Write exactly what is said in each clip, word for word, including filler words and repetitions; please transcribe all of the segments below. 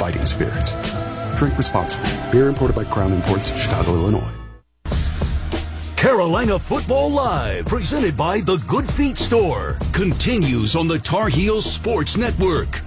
fighting spirit. Drink responsibly. Beer imported by Crown Imports, Chicago, Illinois. Carolina Football Live, presented by The Good Feet Store, continues on the Tar Heels Sports Network.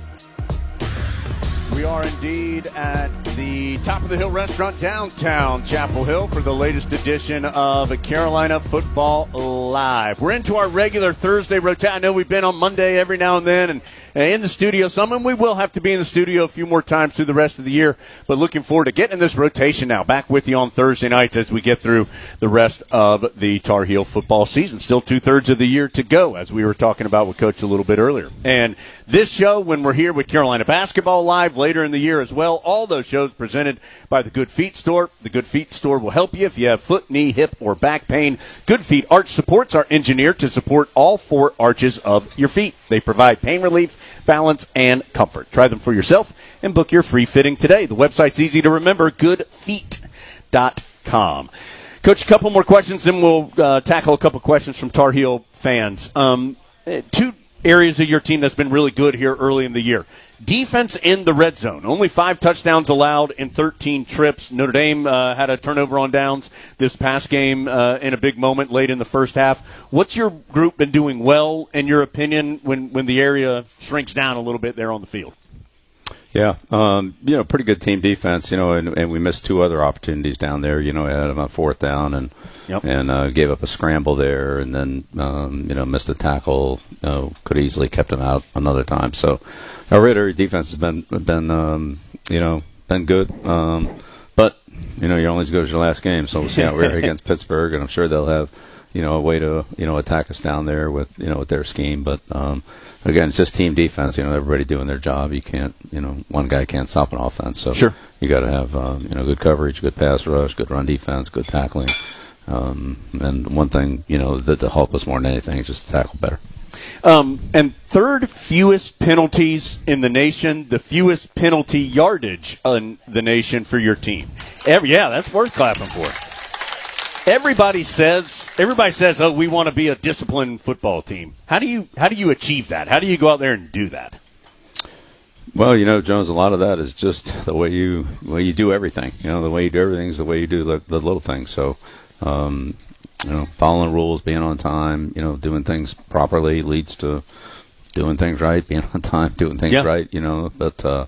We are indeed at the Top of the Hill restaurant downtown Chapel Hill for the latest edition of Carolina Football Live. We're into our regular Thursday rotation. I know we've been on Monday every now and then and in the studio some, and we will have to be in the studio a few more times through the rest of the year, but looking forward to getting in this rotation now. Back with you on Thursday nights as we get through the rest of the Tar Heel football season. Still two-thirds of the year to go, as we were talking about with Coach a little bit earlier. And this show, when we're here with Carolina Basketball Live later in the year as well, all those shows presented by the Good Feet Store. The Good Feet Store will help you if you have foot, knee, hip, or back pain. Good Feet Arch Supports are engineered to support all four arches of your feet. They provide pain relief, balance, and comfort. Try them for yourself and book your free fitting today. The website's easy to remember, good feet dot com. Coach, a couple more questions, then we'll uh, tackle a couple questions from Tar Heel fans. Um, two areas of your team that's been really good here early in the year. Defense in the red zone. Only five touchdowns allowed in thirteen trips. Notre Dame uh, had a turnover on downs this past game uh, in a big moment late in the first half. What's your group been doing well, in your opinion, when, when the area shrinks down a little bit there on the field? Yeah, um, you know, pretty good team defense, you know, and, and we missed two other opportunities down there, you know, had them on fourth down and yep. and uh, gave up a scramble there and then, um, you know, missed a tackle, you know, could easily kept them out another time. So our Raider defense has been, been um, you know, been good. Um, but, you know, you're only as good as your last game, so we'll see how we're against Pittsburgh, and I'm sure they'll have, you know, a way to, you know, attack us down there with, you know, with their scheme. But, um, again, it's just team defense. You know, everybody doing their job. You can't, you know, one guy can't stop an offense. So sure. You got to have, um, you know, good coverage, good pass rush, good run defense, good tackling. Um, and one thing, you know, that to help us more than anything is just to tackle better. Um, and third fewest penalties in the nation, the fewest penalty yardage in the nation for your team. Every, yeah, that's worth clapping for. Everybody says, everybody says, oh, we want to be a disciplined football team. How do you, how do you achieve that? How do you go out there and do that? Well, you know, Jones, a lot of that is just the way you, the way you do everything. You know, the way you do everything is the way you do the, the little things. So, um, you know, following rules, being on time, you know, doing things properly leads to doing things right, being on time, doing things yeah. right, you know, but, uh,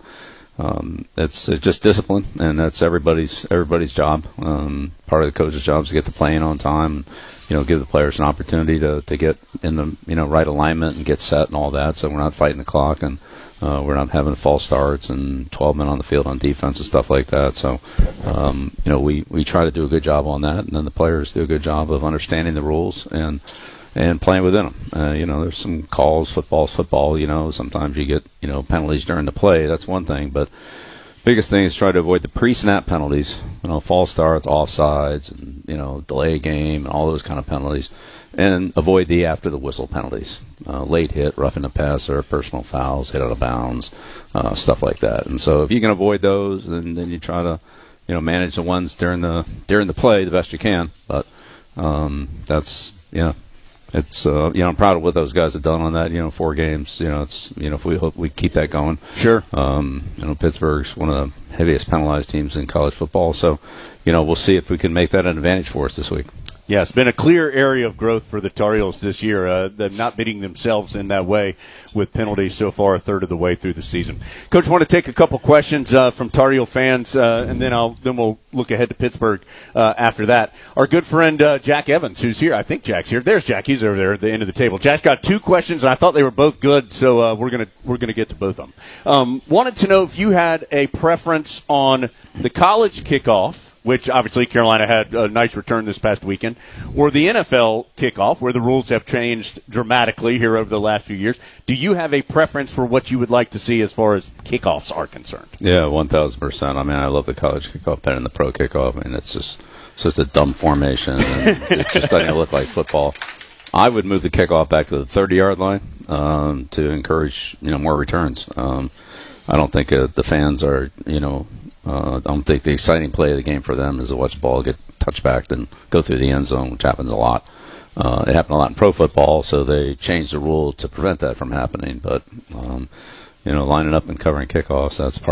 Um, it's, it's just discipline, and that's everybody's everybody's job. Um, part of the coach's job is to get the playing on time, and, you know, give the players an opportunity to, to get in the, you know, right alignment and get set and all that. So we're not fighting the clock, and uh, we're not having false starts and twelve men on the field on defense and stuff like that. So, um, you know, we, we try to do a good job on that, and then the players do a good job of understanding the rules and. And playing within them. Uh, you know, there's some calls, football's football, you know, sometimes you get, you know, penalties during the play. That's one thing. But biggest thing is try to avoid the pre-snap penalties, you know, false starts, offsides, and, you know, delay game, and all those kind of penalties. And avoid the after-the-whistle penalties. Uh, late hit, roughing the passer, personal fouls, hit out of bounds, uh, stuff like that. And so if you can avoid those, then, then you try to, you know, manage the ones during the during the play the best you can. But um, that's, you know, It's uh, you know, I'm proud of what those guys have done on that. You know, four games. You know, it's, you know, if we hope we keep that going. Sure. Um, you know, Pittsburgh's one of the heaviest penalized teams in college football. So, you know, we'll see if we can make that an advantage for us this week. Yeah, it's been a clear area of growth for the Tar Heels this year. Uh, they're not beating themselves in that way with penalties so far, a third of the way through the season. Coach, I want to take a couple questions uh, from Tar Heel fans, uh, and then I'll then we'll look ahead to Pittsburgh uh, after that. Our good friend uh, Jack Evans, who's here. I think Jack's here. There's Jack. He's over there at the end of the table. Jack's got two questions, and I thought they were both good, so uh, we're gonna we're gonna get to both of them. Um, wanted to know if you had a preference on the college kickoff, which obviously Carolina had a nice return this past weekend, or the N F L kickoff, where the rules have changed dramatically here over the last few years. Do you have a preference for what you would like to see as far as kickoffs are concerned? Yeah, one thousand percent. I mean, I love the college kickoff better than the pro kickoff. I mean, it's just such a dumb formation, and it's just starting to look like football. I would move the kickoff back to the thirty-yard line um, to encourage, you know, more returns. Um, I don't think uh, the fans are, you know, Uh, I don't think the exciting play of the game for them is to watch the ball get touchbacked and go through the end zone, which happens a lot. Uh, it happened a lot in pro football, so they changed the rule to prevent that from happening. But, um, you know, lining up and covering kickoffs, that's part